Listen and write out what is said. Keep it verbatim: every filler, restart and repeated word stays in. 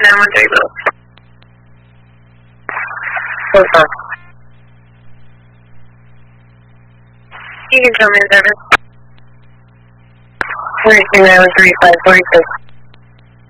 nine one three, Bill. What's up? You can tell me the service. forty-two nine one three five forty-six.